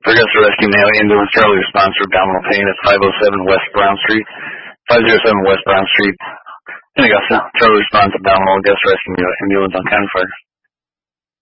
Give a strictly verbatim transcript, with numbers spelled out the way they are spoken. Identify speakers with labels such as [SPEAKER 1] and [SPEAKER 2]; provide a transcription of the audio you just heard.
[SPEAKER 1] Augusta Rescue Mail Ambulance. Charlie responds for abdominal pain at five oh seven West Brown Street. five oh seven West Brown Street in Augusta. Charlie responds abdominal. Augusta Rescue Mail Ambulance on county fire.